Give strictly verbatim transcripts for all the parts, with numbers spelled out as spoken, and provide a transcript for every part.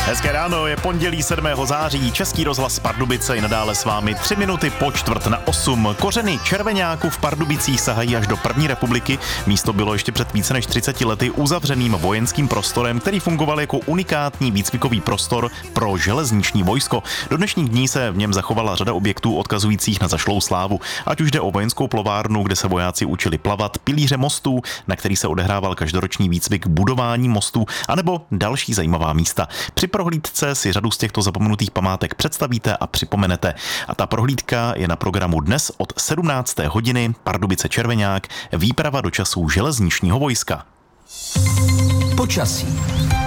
Hezké ráno, je pondělí sedmého září, Český rozhlas Pardubice i nadále s vámi tři minuty po čtvrt na osm. Kořeny červeňáku v Pardubicích sahají až do první republiky. Místo bylo ještě před více než třiceti lety uzavřeným vojenským prostorem, který fungoval jako unikátní výcvikový prostor pro železniční vojsko. Do dnešních dní se v něm zachovala řada objektů odkazujících na zašlou slávu. Ať už jde o vojenskou plovárnu, kde se vojáci učili plavat, pilíře mostů, na který se odehrával každoroční výcvik budování mostů, anebo další zajímavá místa. Při prohlídce si řadu z těchto zapomenutých památek představíte a připomenete. A ta prohlídka je na programu dnes od sedmnácté hodiny. Pardubice Červeňák, výprava do časů železničního vojska. Počasí.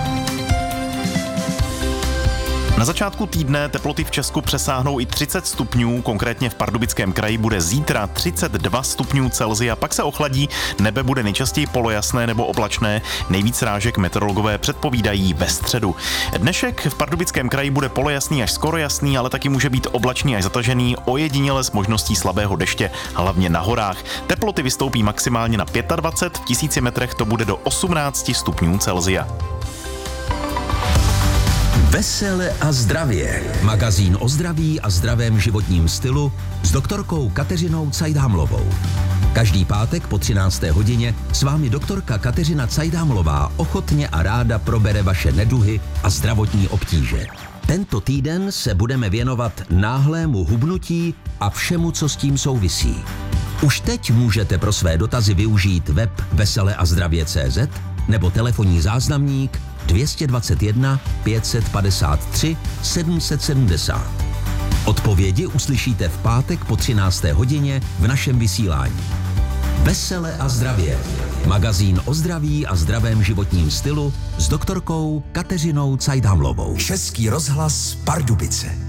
Na začátku týdne teploty v Česku přesáhnou i třicet stupňů, konkrétně v Pardubickém kraji bude zítra třicet dva stupňů Celsia, pak se ochladí, nebe bude nejčastěji polojasné nebo oblačné, nejvíc rážek meteorologové předpovídají ve středu. Dnešek v Pardubickém kraji bude polojasný až skoro jasný, ale taky může být oblačný až zatažený, ojediněle s možností slabého deště, hlavně na horách. Teploty vystoupí maximálně na dvacet pět, v tisíci metrech to bude do osmnáct stupňů Celsia. Vesele a zdravě. Magazín o zdraví a zdravém životním stylu s doktorkou Kateřinou Cajdámlovou. Každý pátek po třinácté hodině s vámi doktorka Kateřina Cajdámlová ochotně a ráda probere vaše neduhy a zdravotní obtíže. Tento týden se budeme věnovat náhlému hubnutí a všemu, co s tím souvisí. Už teď můžete pro své dotazy využít web vesele a zdravě tečka cé zet nebo telefonní záznamník dvě dva jedna pět padesát tři sedm set sedmdesát. Odpovědi uslyšíte v pátek po třinácté hodině v našem vysílání. Vesele a zdravě. Magazín o zdraví a zdravém životním stylu s doktorkou Kateřinou Cajdámlovou. Český rozhlas Pardubice.